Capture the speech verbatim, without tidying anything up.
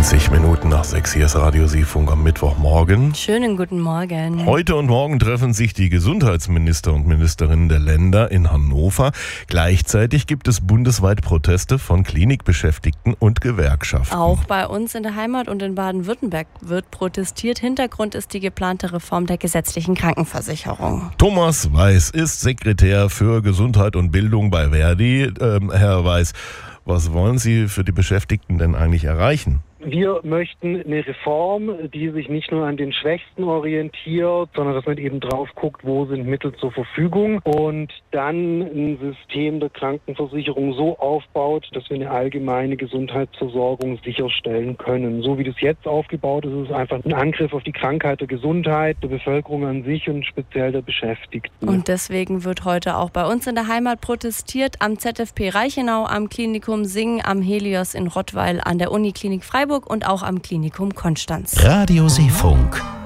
zwanzig Minuten nach sechs, hier ist Radio Seefunk am Mittwochmorgen. Schönen guten Morgen. Heute und morgen treffen sich die Gesundheitsminister und Ministerinnen der Länder in Hannover. Gleichzeitig gibt es bundesweit Proteste von Klinikbeschäftigten und Gewerkschaften. Auch bei uns in der Heimat und in Baden-Württemberg wird protestiert. Hintergrund ist die geplante Reform der gesetzlichen Krankenversicherung. Thomas Weiß ist Sekretär für Gesundheit und Bildung bei Verdi. Ähm, Herr Weiß, was wollen Sie für die Beschäftigten denn eigentlich erreichen? Wir möchten eine Reform, die sich nicht nur an den Schwächsten orientiert, sondern dass man eben drauf guckt, wo sind Mittel zur Verfügung und dann ein System der Krankenversicherung so aufbaut, dass wir eine allgemeine Gesundheitsversorgung sicherstellen können. So wie das jetzt aufgebaut ist, ist es einfach ein Angriff auf die Krankheit der Gesundheit, der Bevölkerung an sich und speziell der Beschäftigten. Und deswegen wird heute auch bei uns in der Heimat protestiert, am Z F P Reichenau, am Klinikum Singen, am Helios in Rottweil, an der Uniklinik Freiburg und auch am Klinikum Konstanz. Radio Seefunk.